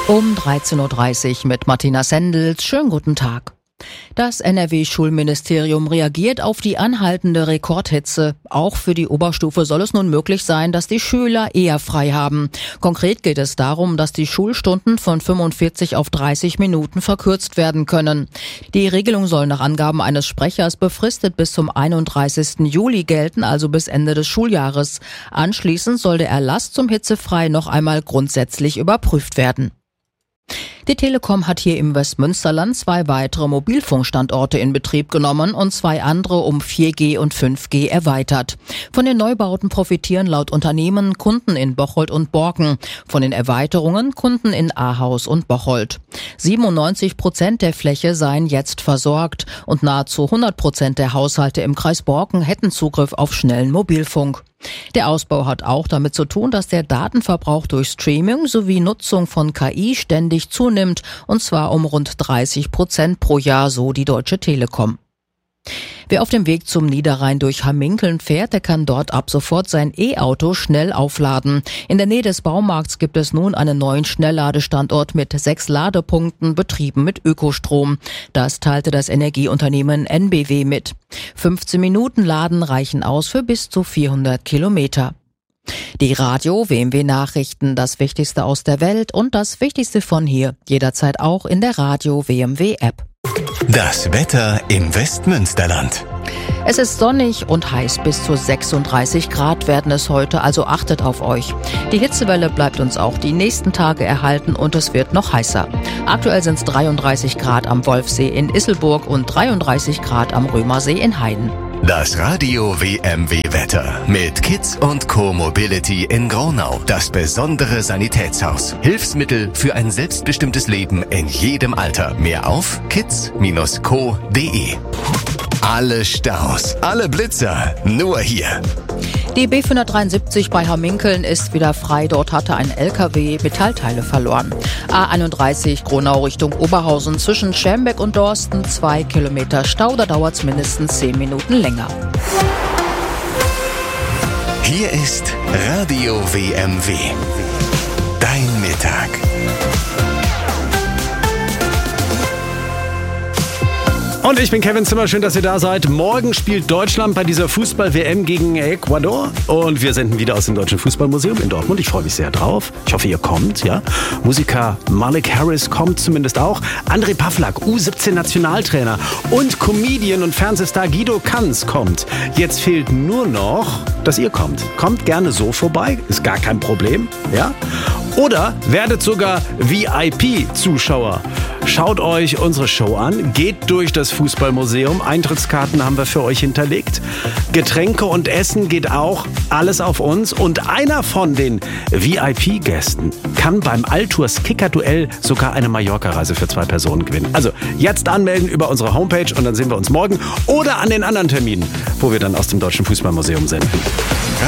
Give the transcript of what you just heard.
Um 13.30 Uhr mit Martina Sendels. Schönen guten Tag. Das NRW-Schulministerium reagiert auf die anhaltende Rekordhitze. Auch für die Oberstufe soll es nun möglich sein, dass die Schüler eher frei haben. Konkret geht es darum, dass die Schulstunden von 45 auf 30 Minuten verkürzt werden können. Die Regelung soll nach Angaben eines Sprechers befristet bis zum 31. Juli gelten, also bis Ende des Schuljahres. Anschließend soll der Erlass zum Hitzefrei noch einmal grundsätzlich überprüft werden. Die Telekom hat hier im Westmünsterland 2 weitere Mobilfunkstandorte in Betrieb genommen und 2 andere um 4G und 5G erweitert. Von den Neubauten profitieren laut Unternehmen Kunden in Bocholt und Borken, von den Erweiterungen Kunden in Ahaus und Bocholt. 97% der Fläche seien jetzt versorgt und nahezu 100% der Haushalte im Kreis Borken hätten Zugriff auf schnellen Mobilfunk. Der Ausbau hat auch damit zu tun, dass der Datenverbrauch durch Streaming sowie Nutzung von KI ständig zunimmt, und zwar um rund 30% pro Jahr, so die Deutsche Telekom. Wer auf dem Weg zum Niederrhein durch Hamminkeln fährt, der kann dort ab sofort sein E-Auto schnell aufladen. In der Nähe des Baumarkts gibt es nun einen neuen Schnellladestandort mit 6 Ladepunkten, betrieben mit Ökostrom. Das teilte das Energieunternehmen NBW mit. 15 Minuten Laden reichen aus für bis zu 400 Kilometer. Die Radio WMW Nachrichten, das Wichtigste aus der Welt und das Wichtigste von hier, jederzeit auch in der Radio WMW App. Das Wetter im Westmünsterland. Es ist sonnig und heiß, bis zu 36 Grad werden es heute, also achtet auf euch. Die Hitzewelle bleibt uns auch die nächsten Tage erhalten und es wird noch heißer. Aktuell sind es 33 Grad am Wolfsee in Isselburg und 33 Grad am Römersee in Heiden. Das Radio WMW Wetter mit Kids und Co Mobility in Gronau. Das besondere Sanitätshaus. Hilfsmittel für ein selbstbestimmtes Leben in jedem Alter. Mehr auf kids-co.de. Alle Staus, alle Blitzer, nur hier. Die B573 bei Hamminkeln ist wieder frei. Dort hatte ein LKW Metallteile verloren. A31 Gronau Richtung Oberhausen zwischen Schermbeck und Dorsten 2 Kilometer Stau. Da dauert es mindestens 10 Minuten länger. Hier ist Radio WMW. Dein Mittag. Und ich bin Kevin Zimmer, schön, dass ihr da seid. Morgen spielt Deutschland bei dieser Fußball-WM gegen Ecuador. Und wir senden wieder aus dem Deutschen Fußballmuseum in Dortmund. Ich freue mich sehr drauf. Ich hoffe, ihr kommt, ja. Musiker Malik Harris kommt zumindest auch. André Pavlak, U17-Nationaltrainer. Und Comedian und Fernsehstar Guido Kanz kommt. Jetzt fehlt nur noch, dass ihr kommt. Kommt gerne so vorbei, ist gar kein Problem, ja. Oder werdet sogar VIP-Zuschauer. Schaut euch unsere Show an, geht durch das Fußballmuseum, Eintrittskarten haben wir für euch hinterlegt. Getränke und Essen geht auch, alles auf uns. Und einer von den VIP-Gästen kann beim Altours Kicker-Duell sogar eine Mallorca-Reise für 2 Personen gewinnen. Also jetzt anmelden über unsere Homepage und dann sehen wir uns morgen oder an den anderen Terminen, wo wir dann aus dem Deutschen Fußballmuseum senden.